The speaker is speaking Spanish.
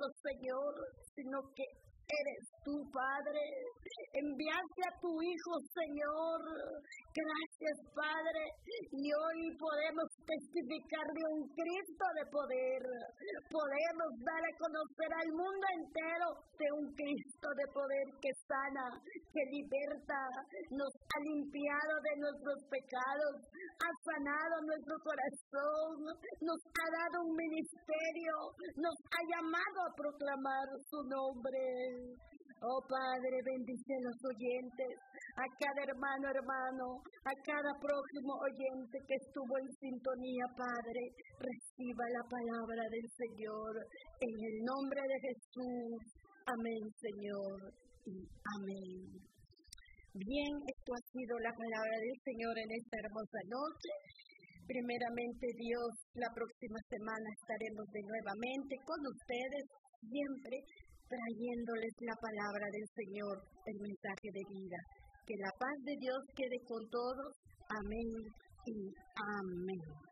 Señor, sino que eres tu Padre. Enviaste a tu Hijo, Señor. Gracias, Padre. Y hoy podemos testificar de un Cristo de poder. Podemos dar a conocer al mundo entero de un Cristo de poder que sana, que liberta, nos ha limpiado de nuestros pecados, ha sanado nuestro corazón, nos ha dado un ministerio, nos ha llamado a proclamar su nombre. Oh Padre, bendice a los oyentes, a cada hermano, a cada próximo oyente que estuvo en sintonía, Padre. Reciba la palabra del Señor en el nombre de Jesús. Amén, Señor, y amén. Bien, esto ha sido la palabra del Señor en esta hermosa noche. Primeramente, Dios, la próxima semana estaremos de nuevamente con ustedes, siempre trayéndoles la palabra del Señor, el mensaje de vida. Que la paz de Dios quede con todos. Amén y amén.